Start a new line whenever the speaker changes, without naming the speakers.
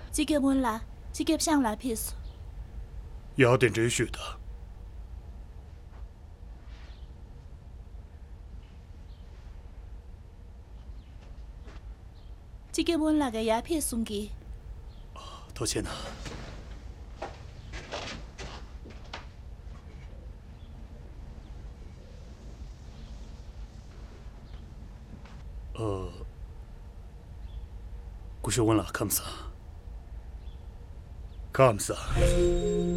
지게 몰라. 지게 상라 피스.
雅典秩序的。
지게 몰라가 야 피송기.
多谢呢。古学问了，감사。감사。